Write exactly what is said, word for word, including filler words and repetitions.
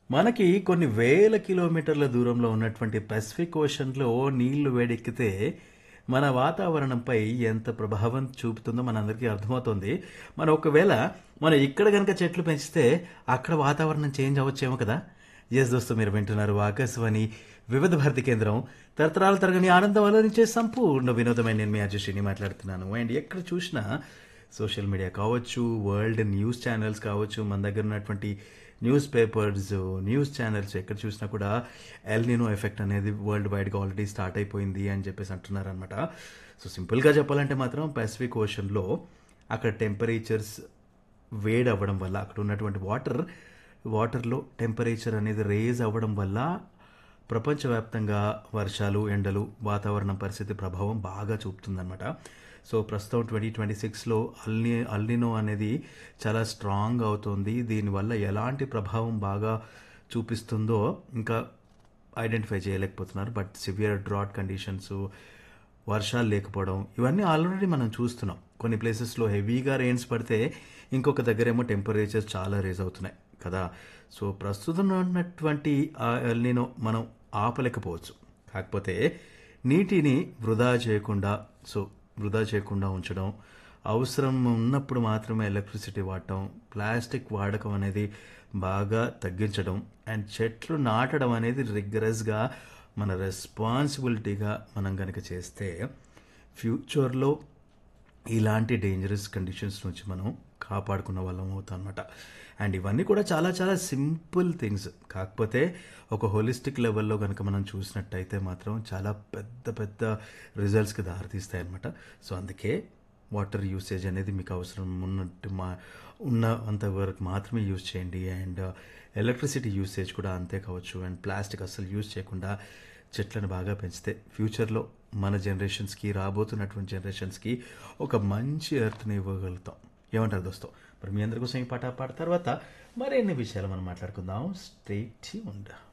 మనకి కొన్ని వేల కిలోమీటర్ల దూరంలో ఉన్నటువంటి పసిఫిక్ ఓషన్‌లో నీళ్లు వేడెక్కితే, మన వాతావరణంపై ఎంత ప్రభావం చూపుతుందో మనందరికీ అర్థమవుతుంది. మనం ఒకవేళ మనం ఇక్కడ గనక చెట్లు పెంచితే, అక్కడ వాతావరణం చేంజ్ అవ్వచ్చేమో కదా! యెస్ దోస్తు మీరు వింటున్నారు ఆకాశవాణి వివిధ భారతి కేంద్రం. తరతరాల తరగని ఆనందం అలరించే సంపూర్ణ వినోదమైన నేను మీ అజయ్ మాట్లాడుతున్నాను. అండ్ ఎక్కడ చూసినా సోషల్ మీడియా కావచ్చు, వరల్డ్ న్యూస్ ఛానల్స్ కావచ్చు, మన దగ్గర ఉన్నటువంటి న్యూస్ పేపర్స్, న్యూస్ ఛానల్స్ ఎక్కడ చూసినా కూడా ఎల్ నినో ఎఫెక్ట్ అనేది వరల్డ్ వైడ్గా ఆల్రెడీ స్టార్ట్ అయిపోయింది అని చెప్పేసి అంటున్నారు అనమాట. సో సింపుల్గా చెప్పాలంటే మాత్రం పసిఫిక్ ఓషన్లో అక్కడ టెంపరేచర్స్ వేడి అవ్వడం వల్ల, అక్కడ ఉన్నటువంటి వాటర్ వాటర్లో టెంపరేచర్ అనేది రేజ్ అవ్వడం వల్ల ప్రపంచవ్యాప్తంగా వర్షాలు, ఎండలు, వాతావరణం పరిస్థితి ప్రభావం బాగా చూపుతుందన్నమాట. సో ప్రస్తుతం ట్వంటీ ట్వంటీ సిక్స్లో అల్ని అల్నినో అనేది చాలా స్ట్రాంగ్ అవుతుంది. దీనివల్ల ఎలాంటి ప్రభావం బాగా చూపిస్తుందో ఇంకా ఐడెంటిఫై చేయలేకపోతున్నారు. బట్ సివియర్ డ్రాట్ కండిషన్స్, వర్షాలు లేకపోవడం, ఇవన్నీ ఆల్రెడీ మనం చూస్తున్నాం. కొన్ని ప్లేసెస్లో హెవీగా రెయిన్స్ పడితే ఇంకొక దగ్గరేమో టెంపరేచర్ చాలా రేజ్ అవుతున్నాయి కదా. సో ప్రస్తుతం ఉన్నటువంటి ఆ ఎల్నినో మనం ఆపలేకపోవచ్చు. కాకపోతే నీటిని వృధా చేయకుండా సో వృధా చేయకుండా ఉంచడం, అవసరం ఉన్నప్పుడు మాత్రమే ఎలక్ట్రిసిటీ వాడటం, ప్లాస్టిక్ వాడకం అనేది బాగా తగ్గించడం, అండ్ చెట్లు నాటడం అనేది రిగరస్గా మన రెస్పాన్సిబిలిటీగా మనం కనుక చేస్తే ఫ్యూచర్లో ఇలాంటి డేంజరస్ కండిషన్స్ నుంచి మనం కాపాడుకున్న వాళ్ళం అవుతాం అనమాట. అండ్ ఇవన్నీ కూడా చాలా చాలా సింపుల్ థింగ్స్. కాకపోతే ఒక హోలిస్టిక్ లెవెల్లో కనుక మనం చూసినట్టయితే మాత్రం చాలా పెద్ద పెద్ద రిజల్ట్స్కి దారితీస్తాయి అనమాట. సో అందుకే వాటర్ యూసేజ్ అనేది మీకు అవసరం ఉన్నట్టు మా ఉన్న అంత వరకు మాత్రమే యూజ్ చేయండి. అండ్ ఎలక్ట్రిసిటీ యూసేజ్ కూడా అంతే కావచ్చు. అండ్ ప్లాస్టిక్ అస్సలు యూజ్ చేయకుండా చెట్లను బాగా పెంచితే ఫ్యూచర్లో మన జనరేషన్స్కి, రాబోతున్నటువంటి జనరేషన్స్కి ఒక మంచి ఎర్త్ని ఇవ్వగలుగుతాం. ఏమంటారు దోస్తో? మరి మీ అందరి కోసం ఈ పాట పాట తర్వాత మరిన్ని విషయాలు మనం మాట్లాడుకుందాం. Stay tuned.